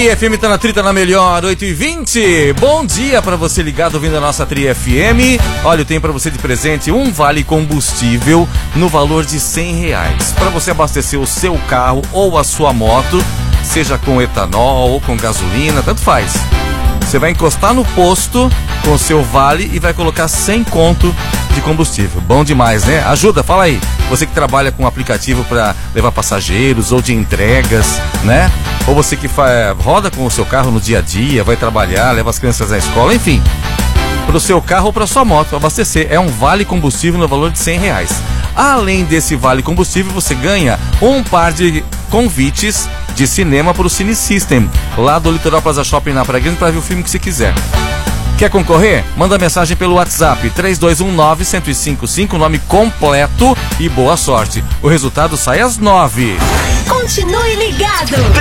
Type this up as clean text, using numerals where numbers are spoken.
Tri FM tá na Tri, tá na melhor, 8h20. Bom dia pra você ligado ouvindo a nossa Tri FM. Olha, eu tenho pra você de presente um vale combustível no valor de R$100 pra você abastecer o seu carro ou a sua moto, seja com etanol ou com gasolina, tanto faz. Você vai encostar no posto com o seu vale e vai colocar 100 conto de combustível. Bom demais, né? Ajuda, fala aí. Você que trabalha com aplicativo para levar passageiros ou de entregas, né? Ou você que roda com o seu carro no dia a dia, vai trabalhar, leva as crianças à escola, enfim. Para o seu carro ou para sua moto, abastecer. É um vale combustível no valor de R$100. Além desse vale combustível, você ganha um par de convites de cinema para o Cine System, lá do Litoral Plaza Shopping na Praia Grande, para ver o filme que você quiser. Quer concorrer? Manda mensagem pelo WhatsApp 3219-1055, nome completo e boa sorte. O resultado sai às 9h. Continue ligado.